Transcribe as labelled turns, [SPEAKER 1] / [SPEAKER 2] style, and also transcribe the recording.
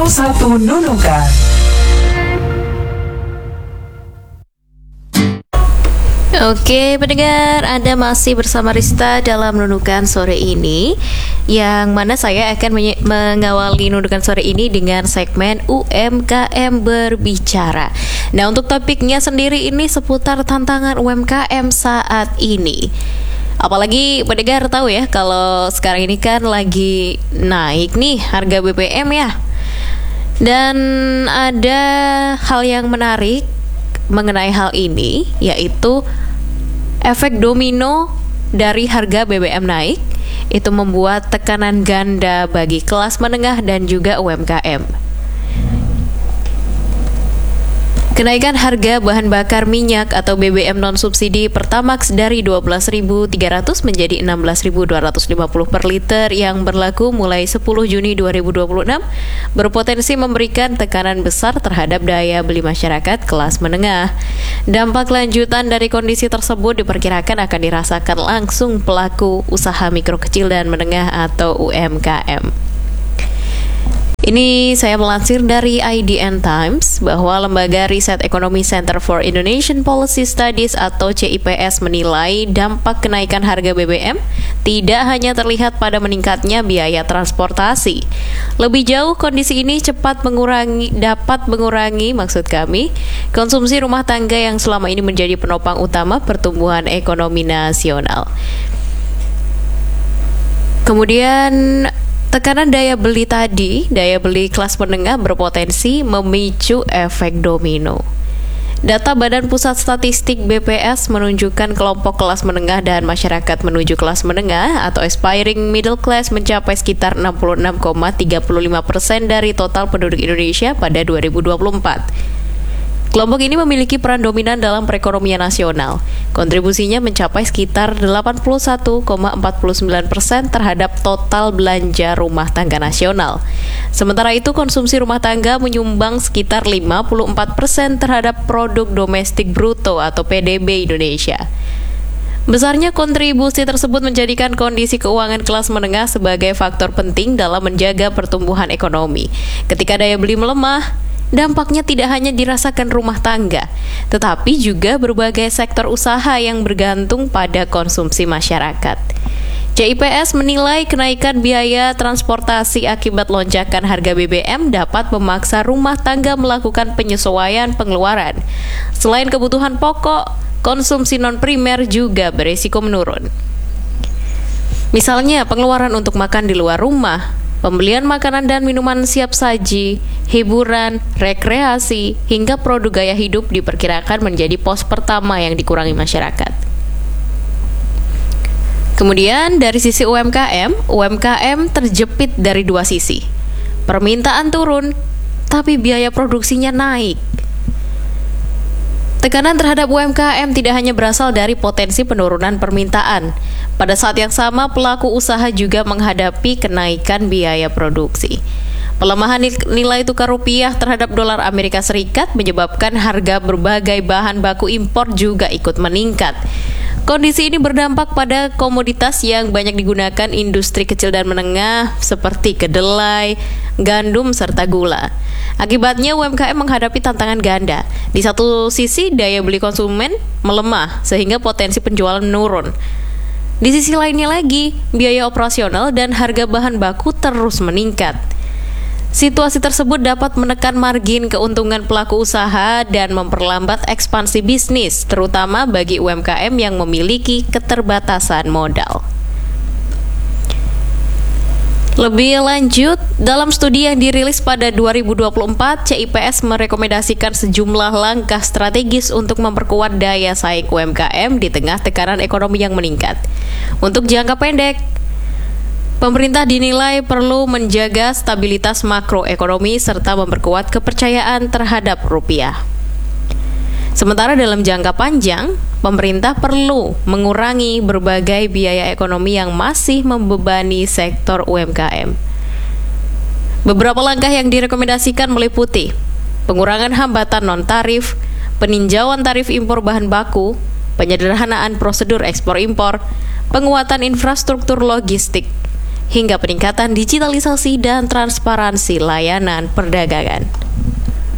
[SPEAKER 1] 41 Nunukan.
[SPEAKER 2] Oke pendengar, Anda masih bersama Rista dalam Nunukan sore ini, yang mana saya akan mengawali Nunukan sore ini dengan segmen UMKM berbicara. Nah, untuk topiknya sendiri ini seputar tantangan UMKM saat ini. Apalagi pendengar tahu ya, kalau sekarang ini kan lagi naik nih harga BBM ya. Dan ada hal yang menarik mengenai hal ini, yaitu efek domino dari harga BBM naik itu membuat tekanan ganda bagi kelas menengah dan juga UMKM. Kenaikan harga bahan bakar minyak atau BBM non-subsidi Pertamax dari 12.300 menjadi 16.250 per liter yang berlaku mulai 10 Juni 2026 berpotensi memberikan tekanan besar terhadap daya beli masyarakat kelas menengah. Dampak lanjutan dari kondisi tersebut diperkirakan akan dirasakan langsung pelaku usaha mikro kecil dan menengah atau UMKM. Ini saya melansir dari IDN Times bahwa Lembaga Riset Ekonomi Center for Indonesian Policy Studies atau CIPS menilai dampak kenaikan harga BBM tidak hanya terlihat pada meningkatnya biaya transportasi. Lebih jauh, kondisi ini dapat mengurangi konsumsi rumah tangga yang selama ini menjadi penopang utama pertumbuhan ekonomi nasional. Kemudian tekanan daya beli kelas menengah berpotensi memicu efek domino. Data Badan Pusat Statistik BPS menunjukkan kelompok kelas menengah dan masyarakat menuju kelas menengah atau aspiring middle class mencapai sekitar 66,35% dari total penduduk Indonesia pada 2024. Kelompok ini memiliki peran dominan dalam perekonomian nasional. Kontribusinya mencapai sekitar 81,49% terhadap total belanja rumah tangga nasional. Sementara itu, konsumsi rumah tangga menyumbang sekitar 54% terhadap produk domestik bruto atau PDB Indonesia. Besarnya kontribusi tersebut menjadikan kondisi keuangan kelas menengah sebagai faktor penting dalam menjaga pertumbuhan ekonomi. Ketika daya beli melemah, dampaknya tidak hanya dirasakan rumah tangga, tetapi juga berbagai sektor usaha yang bergantung pada konsumsi masyarakat. CIPS menilai kenaikan biaya transportasi akibat lonjakan harga BBM dapat memaksa rumah tangga melakukan penyesuaian pengeluaran. Selain kebutuhan pokok, konsumsi non-primer juga berisiko menurun. Misalnya, pengeluaran untuk makan di luar rumah, pembelian makanan dan minuman siap saji, hiburan, rekreasi, hingga produk gaya hidup diperkirakan menjadi pos pertama yang dikurangi masyarakat. Kemudian dari sisi UMKM terjepit dari dua sisi. Permintaan turun, tapi biaya produksinya naik. Tekanan terhadap UMKM tidak hanya berasal dari potensi penurunan permintaan. Pada saat yang sama, pelaku usaha juga menghadapi kenaikan biaya produksi. Pelemahan nilai tukar rupiah terhadap dolar Amerika Serikat menyebabkan harga berbagai bahan baku impor juga ikut meningkat. Kondisi ini berdampak pada komoditas yang banyak digunakan industri kecil dan menengah seperti kedelai, gandum, serta gula. Akibatnya UMKM menghadapi tantangan ganda. Di satu sisi daya beli konsumen melemah sehingga potensi penjualan menurun. Di sisi lainnya lagi, biaya operasional dan harga bahan baku terus meningkat. Situasi tersebut dapat menekan margin keuntungan pelaku usaha dan memperlambat ekspansi bisnis, terutama bagi UMKM yang memiliki keterbatasan modal. Lebih lanjut, dalam studi yang dirilis pada 2024, CIPS merekomendasikan sejumlah langkah strategis untuk memperkuat daya saing UMKM di tengah tekanan ekonomi yang meningkat. Untuk jangka pendek, pemerintah dinilai perlu menjaga stabilitas makroekonomi serta memperkuat kepercayaan terhadap rupiah. Sementara dalam jangka panjang, pemerintah perlu mengurangi berbagai biaya ekonomi yang masih membebani sektor UMKM. Beberapa langkah yang direkomendasikan meliputi pengurangan hambatan non-tarif, peninjauan tarif impor bahan baku, penyederhanaan prosedur ekspor-impor, penguatan infrastruktur logistik, hingga peningkatan digitalisasi dan transparansi layanan perdagangan.